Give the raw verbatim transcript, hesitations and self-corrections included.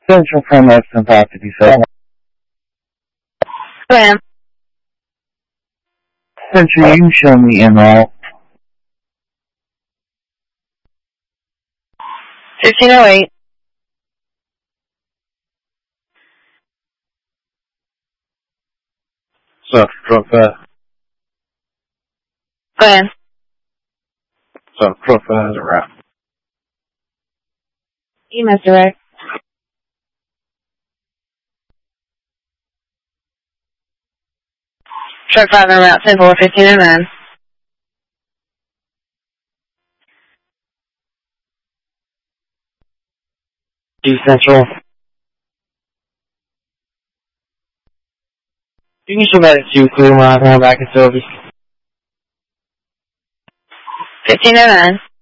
Central from S ten five fifty-seven. Ma'am. Central, you can show me in all. fifteen oh eight. So, truck that. Glenn. So, truck that is a wrap. E M S direct. Truck five on route ten four fifteen oh nine. East Central. You can show that at two, clear my back in Sylvie. fifteen oh nine.